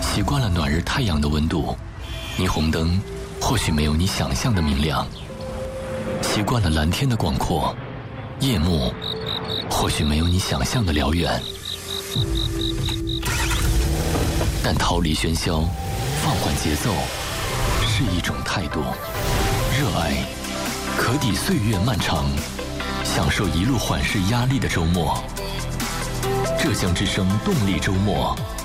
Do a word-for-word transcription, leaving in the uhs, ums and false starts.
习惯了暖日太阳的温度，霓虹灯或许没有你想象的明亮；习惯了蓝天的广阔，夜幕或许没有你想象的辽远。但逃离喧嚣，放缓节奏，是一种态度。热爱可抵岁月漫长，享受一路缓释压力的周末。浙江之声动力周末。